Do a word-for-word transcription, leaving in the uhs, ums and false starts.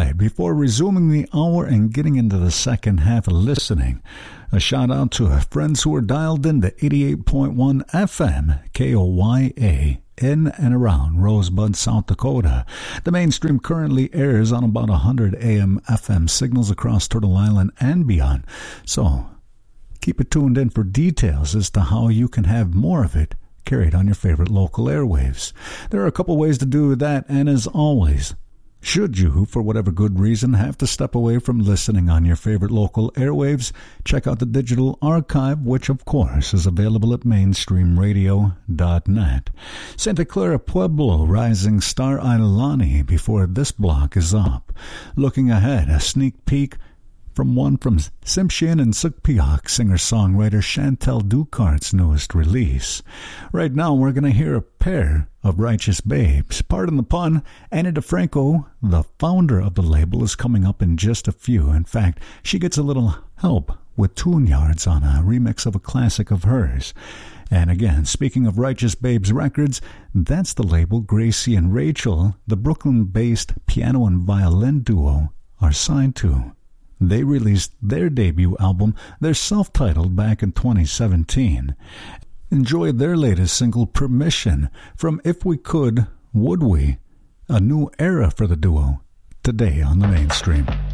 right, before resuming the hour and getting into the second half of listening, a shout out to our friends who are dialed in to eighty-eight point one F M, K O Y A, in and around Rosebud, South Dakota. The mainstream currently airs on about one hundred A M F M signals across Turtle Island and beyond, so keep it tuned in for details as to how you can have more of it carried on your favorite local airwaves. There are a couple ways to do that, and as always, should you, for whatever good reason, have to step away from listening on your favorite local airwaves, check out the digital archive, which of course is available at mainstream radio dot net. Santa Clara Pueblo Rising Star Ailani before this block is up. Looking ahead, a sneak peek from one from Tsimshian and Sugpiaq singer-songwriter Chantel Ducart's newest release. Right now, we're going to hear a pair of Righteous Babes. Pardon the pun, Annie DeFranco, the founder of the label, is coming up in just a few. In fact, she gets a little help with Tune Yards on a remix of a classic of hers. And again, speaking of Righteous Babes Records, that's the label Gracie and Rachel, the Brooklyn-based piano and violin duo, are signed to. They released their debut album, their self-titled, back in twenty seventeen. Enjoy their latest single, Permission, from If We Could, Would We? A new era for the duo, today on the mainstream.